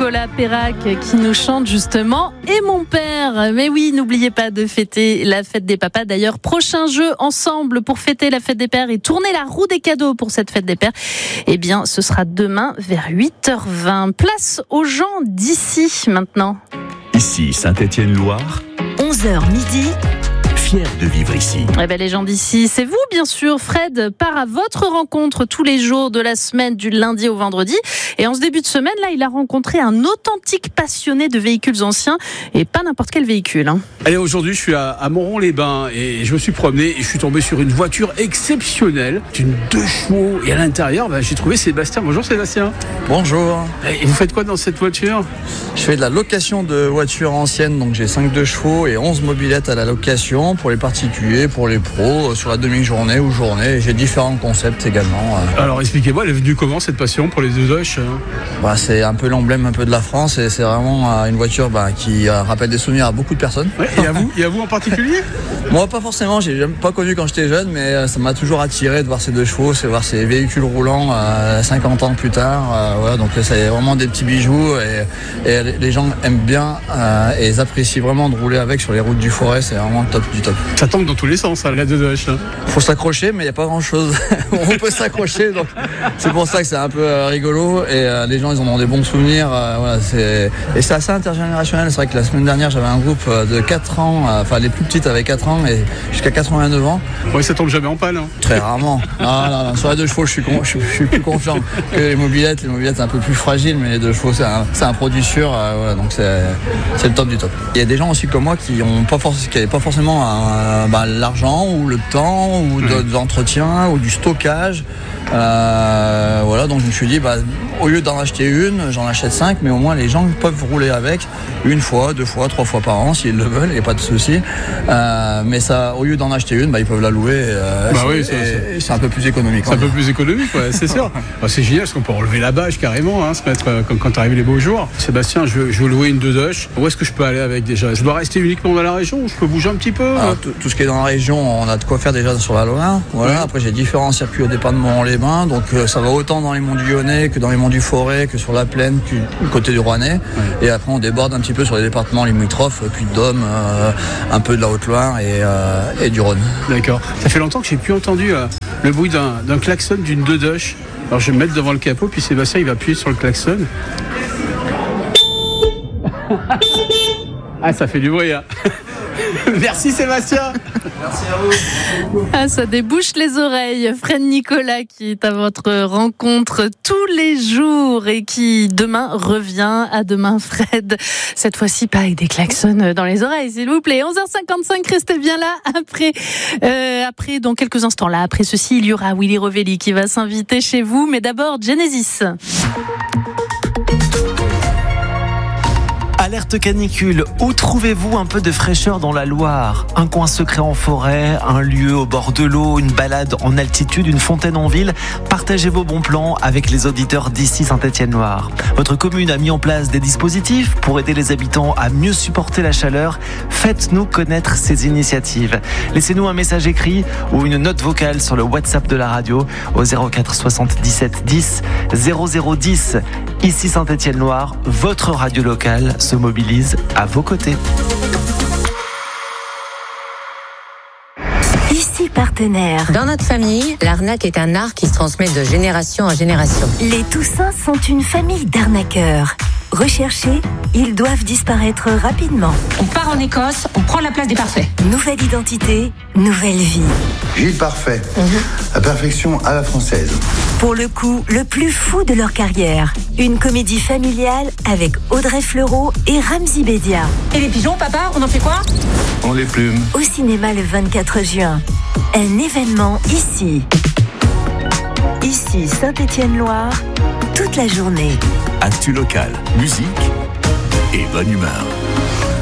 Nicolas Perrac qui nous chante justement « Et mon père ». Mais oui, n'oubliez pas de fêter la fête des papas. D'ailleurs, prochain jeu ensemble pour fêter la fête des pères et tourner la roue des cadeaux pour cette fête des pères. Eh bien, ce sera demain vers 8h20. Place aux gens d'ici maintenant. Ici Saint-Étienne-Loire, 11h midi. fier de vivre ici. Eh ben, les gens d'ici, c'est vous bien sûr. Fred part à votre rencontre tous les jours de la semaine, du lundi au vendredi. Et en ce début de semaine, là, il a rencontré un authentique passionné de véhicules anciens et pas n'importe quel véhicule. Allez, aujourd'hui, je suis à Moron-les-Bains et je me suis promené et je suis tombé sur une voiture exceptionnelle, d'une 2 chevaux. Et à l'intérieur, j'ai trouvé Sébastien. Bonjour Sébastien. Bonjour. Et vous faites quoi dans cette voiture ? Je fais de la location de voitures anciennes, donc j'ai 5 2 chevaux et 11 mobylettes à la location pour les particuliers, pour les pros, sur la demi-journée ou journée. Et j'ai différents concepts également. Alors expliquez-moi, elle est venue comment cette passion pour les deux Dosh ? C'est un peu l'emblème un peu de la France et c'est vraiment une voiture qui rappelle des souvenirs à beaucoup de personnes. Ouais, et à vous en particulier ? Moi pas forcément, j'ai pas connu quand j'étais jeune, mais ça m'a toujours attiré de voir ces 2 chevaux, de voir ces véhicules roulants 50 ans plus tard. Voilà, donc c'est vraiment des petits bijoux et les gens aiment bien et ils apprécient vraiment de rouler avec sur les routes du Forêt, c'est vraiment top du top. Ça tombe dans tous les sens, la 2Dosh. Faut s'accrocher, mais il n'y a pas grand chose. On peut s'accrocher, donc c'est pour ça que c'est un peu rigolo et les gens ils en ont des bons souvenirs. Voilà, et c'est assez intergénérationnel. C'est vrai que la semaine dernière j'avais un groupe de 4 ans, les plus petites avaient 4 ans et jusqu'à 89 ans. Oui, ça tombe jamais en panne. Très rarement. Non, sur les 2 chevaux je suis plus confiant que les mobylettes. Les mobylettes c'est un peu plus fragile, mais les 2 chevaux c'est un produit sûr. Voilà, donc c'est le top du top. Il y a des gens aussi comme moi qui n'avaient pas forcément l'argent ou le temps ou de l'entretien ou du stockage. Voilà, donc je me suis dit au lieu d'en acheter une, j'en achète 5, mais au moins les gens peuvent rouler avec 1 fois, 2 fois, 3 fois par an s'ils le veulent, il n'y a pas de souci. Mais ça, au lieu d'en acheter une, ils peuvent la louer. C'est un peu plus économique. C'est un peu plus économique, ouais, c'est sûr. C'est génial parce qu'on peut relever la bâche carrément, se mettre quand arrivent les beaux jours. Sébastien, je veux louer une 2Dosh. Où est-ce que je peux aller avec déjà ? Je dois rester uniquement dans la région ou je peux bouger un petit peu ? Alors, tout ce qui est dans la région, on a de quoi faire déjà sur la Loire. Voilà. Ouais. Après, j'ai différents circuits au départ de Moron-les-Bains, donc ça va autant dans les monts du Lyonnais que dans les monts du Forêt, que sur la plaine, que du côté du Rouennais. Ouais. Et après, on déborde un petit peu sur les départements limitrophes, Puy-de-Dôme, un peu de la Haute-Loire et du Rhône. D'accord. Ça fait longtemps que j'ai plus entendu le bruit d'un klaxon d'une 2Dosh. Alors je vais me mettre devant le capot, puis Sébastien il va appuyer sur le klaxon. Ça fait du bruit. Merci Sébastien. Merci à vous. Ça débouche les oreilles. Fred Nicolas qui est à votre rencontre tous les jours et qui demain revient. À demain Fred. Cette fois-ci pas avec des klaxons dans les oreilles s'il vous plaît. 11h55, restez bien là. Après dans quelques instants là, après ceci il y aura Willy Rovelli qui va s'inviter chez vous. Mais d'abord Genesis. Alerte canicule, où trouvez-vous un peu de fraîcheur dans la Loire ? Un coin secret en forêt, un lieu au bord de l'eau, une balade en altitude, une fontaine en ville ? Partagez vos bons plans avec les auditeurs d'ici Saint-Étienne-Loire. Votre commune a mis en place des dispositifs pour aider les habitants à mieux supporter la chaleur. Faites-nous connaître ces initiatives. Laissez-nous un message écrit ou une note vocale sur le WhatsApp de la radio au 04 77 10 0010. Ici Saint-Étienne-Loire, votre radio locale se mobilise à vos côtés. Ici partenaire. Dans notre famille, l'arnaque est un art qui se transmet de génération en génération. Les Toussins sont une famille d'arnaqueurs. Recherchés, ils doivent disparaître rapidement. On part en Écosse, on prend la place des parfaits. Nouvelle identité, nouvelle vie. Gilles Parfait, la perfection à la française. Pour le coup, le plus fou de leur carrière. Une comédie familiale avec Audrey Fleurot et Ramzy Bédia. Et les pigeons, papa, on en fait quoi ? On les plume. Au cinéma le 24 juin. Un événement ici. Ici Saint-Étienne-Loire, toute la journée. Actu local, musique et bonne humeur.